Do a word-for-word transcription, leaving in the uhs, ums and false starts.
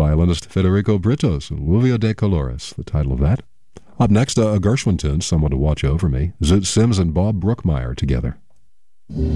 violinist Federico Britos, Lluvia de Colores, the title of that. Up next, uh, a Gershwin tune, Someone to Watch Over Me, Zoot Sims and Bob Brookmeyer together.